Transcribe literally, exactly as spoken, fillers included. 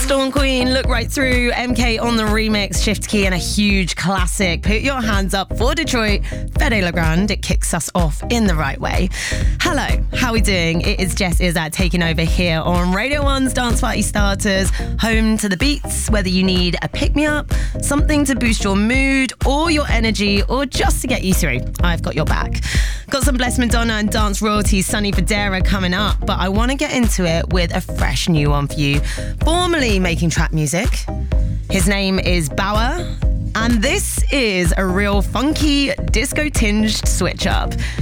Storm Queen, Look Right Through, M K on the remix, Shift Key, and a huge classic. Put your hands up for Detroit, Fede Legrand. It kicks us off in the right way. Hello, how are we doing? It is Jess Izzat taking over here on Radio one's Dance Party Starters, home to the beats, whether you need a pick-me-up, something to boost your mood or your energy, or just to get you through. I've got your back. Got some Bless Madonna and dance royalties, Sonny Fodera coming up, but I want to get into it with a fresh new one for you. Formerly making trap music, his name is Baauer, and this is a real funky disco-tinged switch-up.